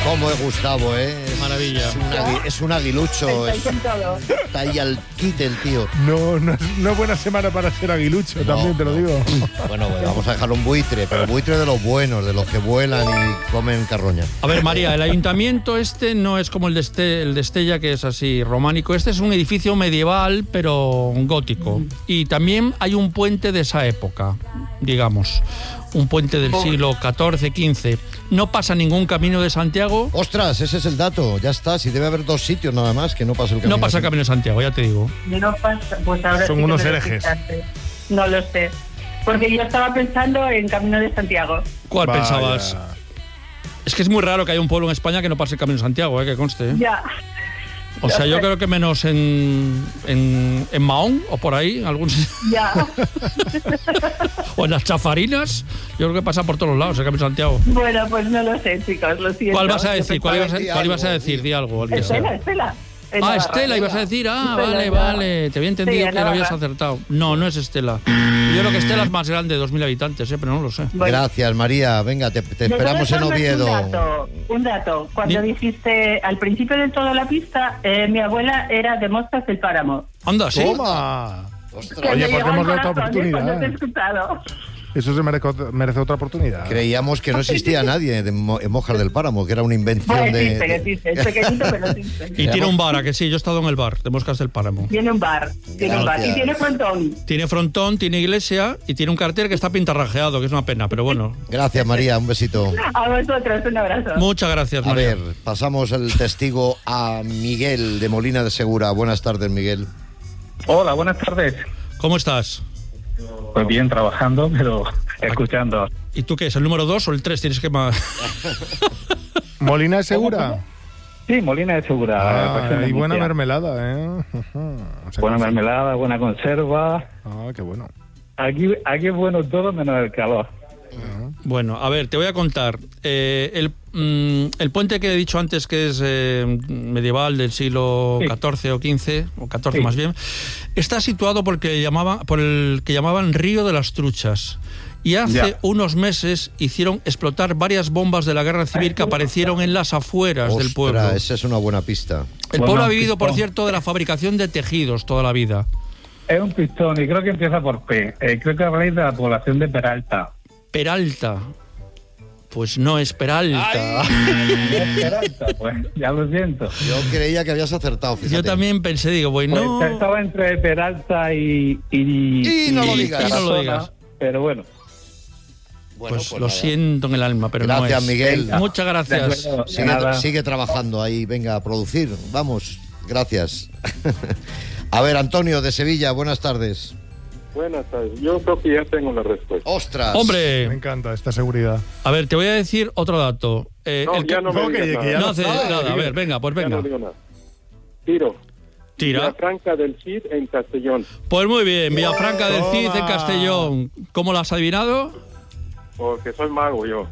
Cómo es Gustavo, ¿eh? Maravilla. Es un aguilucho. Está ahí al quite el tío. No es buena semana para ser aguilucho, también te lo digo. Bueno, vamos a dejar un buitre, pero buitre de los buenos, de los que vuelan y comen carroña. A ver, María, el ayuntamiento este no es como el de Estella, que es así románico. Este es un edificio medieval, pero gótico. Y también hay un puente de esa época, digamos. Un puente del siglo XIV, XV. No pasa ningún camino de Santiago. Ostras, ese es el dato. Ya está. Si debe haber 2 sitios nada más que no pasa el camino. No pasa el camino de Santiago, ya te digo. No pasa, pues ahora son sí unos que me herejes. explicaste. No lo sé. Porque yo estaba pensando en Camino de Santiago. ¿Cuál Vaya. pensabas? Es que es muy raro que haya un pueblo en España que no pase el camino de Santiago, que conste. Ya. O sea, yo creo que menos en Mahón o por ahí, en algún Ya. o en las Chafarinas. Yo creo que pasa por todos los lados el camino de Santiago. Bueno, pues no lo sé, chicos, lo siento. ¿Cuál vas a Yo decir? ¿Cuál pensaba ibas a decir? Di algo. Estela. En Navarra. Estela, ibas a decir. Estela, Vale. Te había entendido Sí, que lo habías Navarra. acertado. No es Estela. Yo creo que Estela es más grande de 2.000 habitantes, pero no lo sé. Bueno. Gracias, María. Venga, te esperamos en Oviedo. Un dato. Cuando dijiste al principio de toda la pista, mi abuela era de Moscas del Páramo. Anda, sí. ¡Toma! Ostras, Que Oye, me pues llegó hemos al dado otra corazón, cuando te he oportunidad. escuchado. Eso se merece otra oportunidad. creíamos que no existía nadie en Mojar del Páramo, que era una invención Bueno, de... existe. Es pequeñito, pero existe. Y tiene un bar, ¿a que sí? Yo he estado en el bar de Moscas del Páramo. Tiene un bar. Y tiene frontón. Tiene frontón, tiene iglesia y tiene un cartel que está pintarrajeado, que es una pena, pero bueno. Gracias, María. Un besito. A vosotros, un abrazo. Muchas gracias, A María. ver, pasamos el testigo a Miguel de Molina de Segura. Buenas tardes, Miguel. Hola, buenas tardes. ¿Cómo estás? Pues bien, trabajando, pero escuchando. ¿Y tú qué es? ¿El número 2 o el 3? Tienes que más. ¿Molina es segura? Sí, Molina de Segura. región de Y buena Murcia. mermelada, ¿eh? O sea, Buena que- mermelada, buena conserva. Ah, qué bueno. Aquí es bueno todo menos el calor. Bueno, a ver, te voy a contar. El puente que he dicho antes, que es medieval del siglo Sí. XIV o XV, o XIV Sí. más bien, está situado por el que llamaban Río de las Truchas. Y hace Ya. unos meses hicieron explotar varias bombas de la guerra civil que aparecieron en las afueras del pueblo. Ostras, esa es una buena pista. El Bueno, pueblo ha vivido, por pistón. cierto, de la fabricación de tejidos toda la vida. Es un pistón y creo que empieza por P. Creo que habláis de la población de Peralta. Peralta. Pues no es Peralta. Peralta, pues ya lo siento. Yo creía que habías acertado, fíjate. Yo también pensé, digo, bueno. Pues estaba entre Peralta y no lo digas. Y no lo Tarazona, digas. Pero bueno. Bueno, Pues lo nada. siento en el alma, pero Gracias, no es. Miguel. Muchas gracias. De acuerdo. Sigue, sigue trabajando ahí, venga a producir. Vamos, gracias. A ver, Antonio de Sevilla, buenas tardes. Buenas tardes. Yo creo que ya tengo la respuesta. ¡Ostras! Me Hombre, encanta esta seguridad. a ver, te voy a decir otro dato. No, ya no me no, digas que nada. ya No lo hace sabes, nada. A Miguel. ver, venga, pues Ya venga. no digo nada. Tiro. Tira. Villafranca del Cid en Castellón. Pues muy bien, Villafranca del Cid en Toma. Castellón. ¿Cómo lo has adivinado? Porque soy mago yo.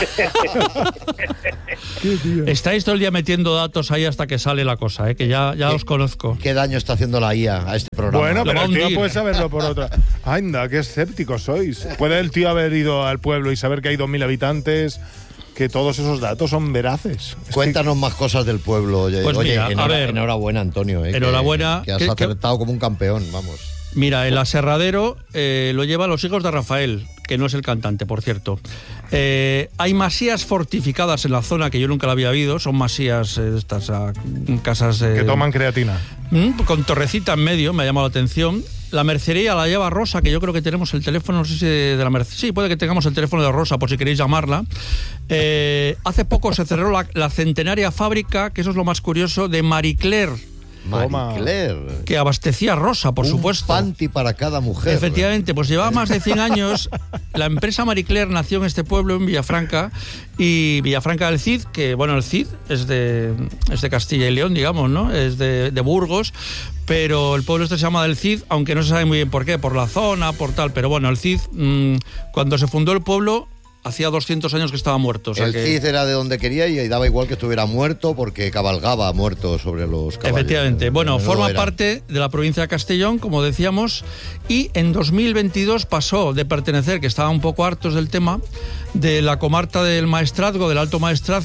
Qué tío. Estáis todo el día metiendo datos ahí hasta que sale la cosa, que ya os conozco. ¿Qué daño está haciendo la IA a este programa? Bueno, Lo pero va a el tío hundir. puede saberlo por otra. Anda, qué escépticos sois. ¿Puede el tío haber ido al pueblo y saber que hay 2.000 habitantes? Que todos esos datos son veraces. Es que- Cuéntanos más cosas del pueblo. Oye, Pues mira, a ver. enhorabuena, Antonio. Que- Enhorabuena. Que has ¿Qué- acertado como un campeón, vamos. Mira, el aserradero lo llevan los hijos de Rafael, que no es el cantante, por cierto. Hay masías fortificadas en la zona que yo nunca la había habido. Son masías estas casas que toman creatina. con torrecita en medio, me ha llamado la atención. La mercería la lleva Rosa, que yo creo que tenemos el teléfono, no sé si de la mercería. Sí, puede que tengamos el teléfono de Rosa, por si queréis llamarla. Hace poco se cerró la centenaria fábrica, que eso es lo más curioso, de Marie Claire, Toma. Marie Claire. que abastecía Rosa, por supuesto. Un panty para cada mujer. Efectivamente, pues llevaba más de 100 años. La empresa Marie Claire nació en este pueblo, en Villafranca, y Villafranca del Cid, que bueno, el Cid es de Castilla y León, digamos, ¿no? Es de Burgos, pero el pueblo este se llama del Cid, aunque no se sabe muy bien por qué, por la zona, por tal, pero bueno, el Cid, cuando se fundó el pueblo, hacía 200 años que estaba muerto. O sea El que, Cid era de donde quería y daba igual que estuviera muerto porque cabalgaba muerto sobre los caballos. efectivamente. Bueno, Menudo forma era. parte de la provincia de Castellón, como decíamos, y en 2022 pasó de pertenecer, que estaban un poco hartos del tema, de la comarca del Maestrazgo, del Alto Maestrazgo,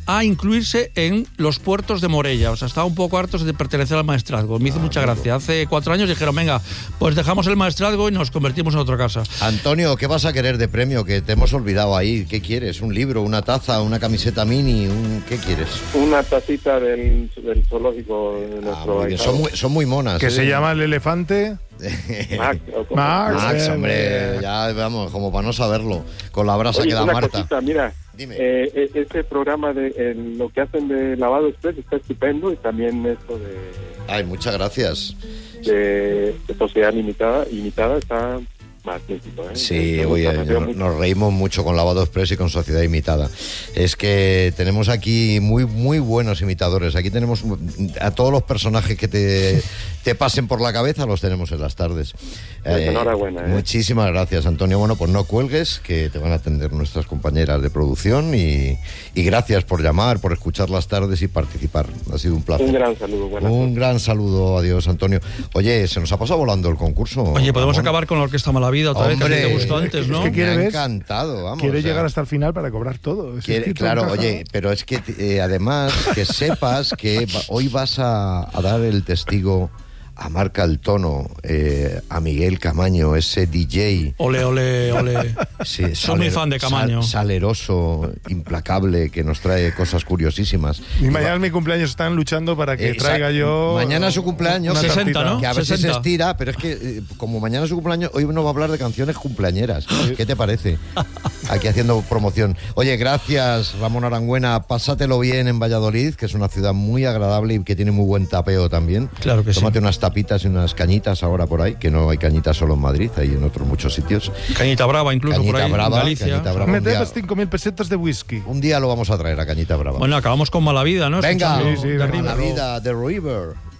a incluirse en los puertos de Morella. O sea, estaba un poco hartos de pertenecer al maestrazgo. Me hizo mucha gracia. Hace 4 años dijeron, venga, pues dejamos el maestrazgo y nos convertimos en otra casa. Antonio, ¿qué vas a querer de premio? Que te hemos olvidado ahí. ¿Qué quieres? ¿Un libro, una taza, una camiseta mini? ¿Qué quieres? Una tacita del zoológico de nuestro Muy bien. país. Son muy monas. Que se llama el elefante. Max, Max, hombre, ya vamos, como para no saberlo. Con la brasa Oye, que da una Marta. cosita, mira, Dime. este programa de lo que hacen de lavado express está estupendo, y también esto Ay, muchas gracias. de Sociedad Limitada está magnífico, ¿eh? Sí, Me oye, gusta, me nos reímos mucho con Lavado Express y con Sociedad Imitada. Es que tenemos aquí muy buenos imitadores. Aquí tenemos a todos los personajes que te pasen por la cabeza, los tenemos en las tardes. Pues enhorabuena, Muchísimas gracias, Antonio. Bueno, pues no cuelgues, que te van a atender nuestras compañeras de producción, y gracias por llamar, por escuchar las tardes y participar. Ha sido un placer. Un gran saludo, buenas Un noches. gran saludo, adiós, Antonio. Oye, se nos ha pasado volando el concurso. Oye, podemos Ramón. acabar con la Orquesta Malavida otra vez, que a ti te gustó antes, ¿no? Es que Me quiere ha ver. encantado, vamos. Quiere o sea, llegar hasta el final para cobrar todo. Es quiere- decir, todo claro, encaja. oye, pero es que además que sepas que hoy vas a dar el testigo a Marca el Tono, a Miguel Camaño, ese DJ. Ole, ole, ole. Sí, Soy muy fan de Camaño. Saleroso, implacable, que nos trae cosas curiosísimas. Y mañana es mi cumpleaños, están luchando para que traiga yo. Mañana es su cumpleaños. una 60, tartita. ¿no? Que a ver si 60. se estira, pero es que como mañana es su cumpleaños, hoy nos va a hablar de canciones cumpleañeras. ¿Qué te parece? Aquí haciendo promoción. Oye, gracias, Ramón Arangüena. Pásatelo bien en Valladolid, que es una ciudad muy agradable y que tiene muy buen tapeo también. Claro que sí. Tómate unas tapitas y unas cañitas ahora por ahí, que no hay cañitas solo en Madrid, hay en otros muchos sitios. Cañita Brava, incluso Cañita por ahí, Brava, en Galicia. Cañita Brava. Mete las 5.000 pesetas de whisky. Un día lo vamos a traer a Cañita Brava. Bueno, acabamos con Malavida, ¿no? Venga, Escuchando Sí, sí, de venga. River. la vida de River.